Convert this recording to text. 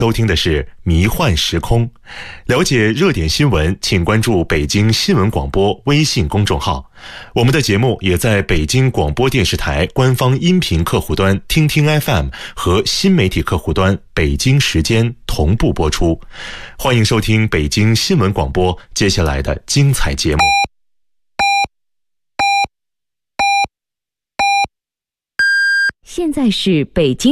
收听的是迷幻时空。了解热点新闻，请关注北京新闻广播微信公众号。我们的节目也在北京广播电视台官方音频客户端听听 FM 和新媒体客户端北京时间同步播出。欢迎收听北京新闻广播接下来的精彩节目。 现在是北京